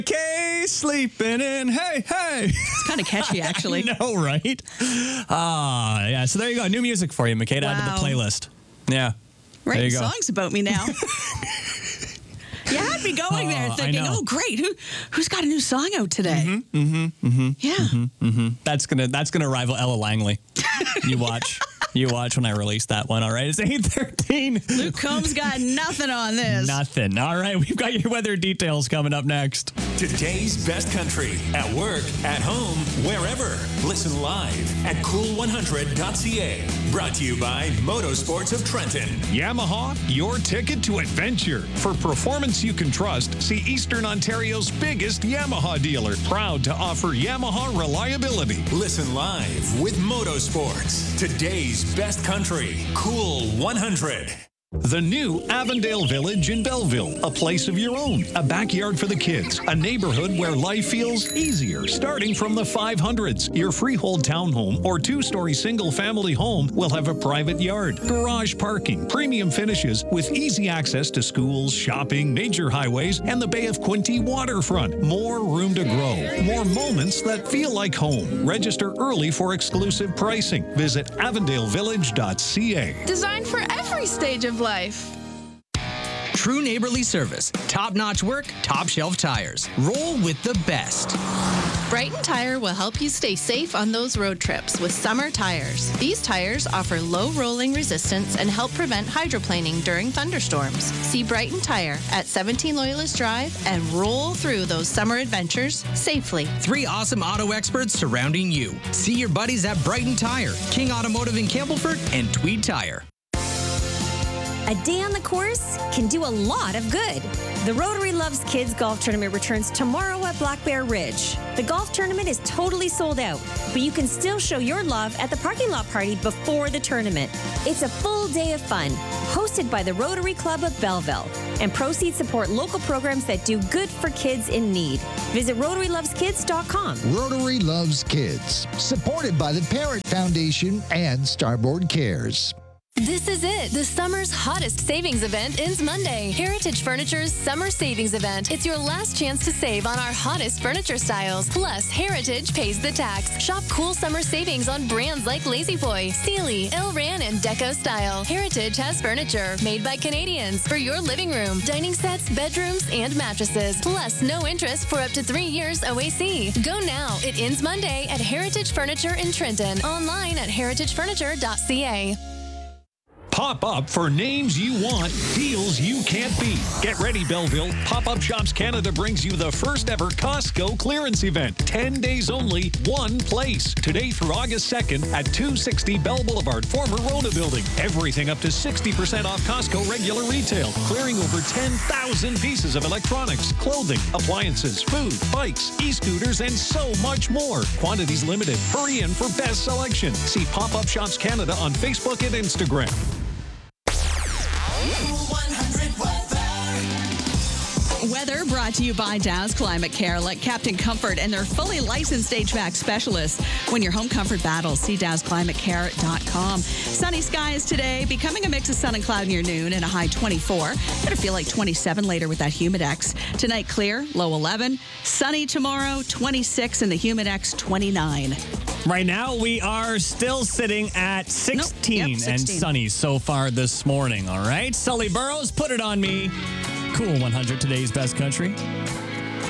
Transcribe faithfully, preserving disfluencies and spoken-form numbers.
K sleeping in. Hey, hey. It's kind of catchy, actually. I know, right? Ah, yeah. So there you go. New music for you, Makeda. Wow. Added to the playlist. Yeah. There Writing you go. songs about me now. You had me going there Oh, I thinking, know. oh, great. Who, who's got a new song out today? Mm-hmm, mm-hmm, mm-hmm. Yeah. Mm-hmm, mm-hmm. That's gonna that's gonna rival Ella Langley. You watch. You watch when I release that one, all right? It's eight thirteen. Luke Combs got nothing on this. Nothing. All right, we've got your weather details coming up next. Today's best country. At work, at home, wherever. Listen live at cool one hundred dot c a. Brought to you by Motorsports of Trenton. Yamaha, your ticket to adventure. For performance you can trust, see Eastern Ontario's biggest Yamaha dealer. Proud to offer Yamaha reliability. Listen live with Motorsports. Today's best country. Cool one hundred. The new Avondale Village in Belleville, a place of your own, a backyard for the kids, a neighborhood where life feels easier, starting from the five hundreds. Your freehold townhome or two-story single-family home will have a private yard, garage parking, premium finishes with easy access to schools, shopping, major highways, and the Bay of Quinte waterfront. More room to grow, more moments that feel like home. Register early for exclusive pricing. Visit avondale village dot c a. Designed for every stage of life. True neighborly service, top-notch work, top-shelf tires. Roll with the best. Brighton Tire will help you stay safe on those road trips with summer tires. These tires offer low rolling resistance and help prevent hydroplaning during thunderstorms. See Brighton Tire at seventeen Loyalist Drive and roll through those summer adventures safely. Three awesome auto experts surrounding you. See your buddies at Brighton Tire, King Automotive in Campbellford, and Tweed Tire. A day on the course can do a lot of good. The Rotary Loves Kids Golf Tournament returns tomorrow at Black Bear Ridge. The golf tournament is totally sold out, but you can still show your love at the parking lot party before the tournament. It's a full day of fun, hosted by the Rotary Club of Belleville, and proceeds support local programs that do good for kids in need. Visit rotary loves kids dot com. Rotary Loves Kids, supported by the Parent Foundation and Starboard Cares. This is it. The summer's hottest savings event ends Monday. Heritage Furniture's Summer Savings Event. It's your last chance to save on our hottest furniture styles. Plus, Heritage pays the tax. Shop cool summer savings on brands like La-Z-Boy, Sealy, Elran, and Deco Style. Heritage has furniture made by Canadians for your living room, dining sets, bedrooms, and mattresses. Plus, no interest for up to three years O A C. Go now. It ends Monday at Heritage Furniture in Trenton. Online at heritage furniture dot c a. Pop up for names you want, deals you can't beat. Get ready, Belleville. Pop-Up Shops Canada brings you the first ever Costco clearance event. ten days only, one place. Today through August second at two sixty Bell Boulevard, former Rona Building. Everything up to sixty percent off Costco regular retail. Clearing over ten thousand pieces of electronics, clothing, appliances, food, bikes, e-scooters, and so much more. Quantities limited. Hurry in for best selection. See Pop-Up Shops Canada on Facebook and Instagram. Weather brought to you by Dow's Climate Care. Let Captain Comfort and their fully licensed H V A C specialists win your home comfort battles. See dows climate care dot com. Sunny skies today, becoming a mix of sun and cloud near noon and a high twenty-four. Gonna feel like twenty-seven later with that Humidex. Tonight clear, low eleven. Sunny tomorrow, twenty-six, and the Humidex twenty-nine. Right now, we are still sitting at sixteen, Nope. Yep, and sixteen. sunny so far this morning, all right? Sully Burrows, put it on me. Cool one hundred, today's best country.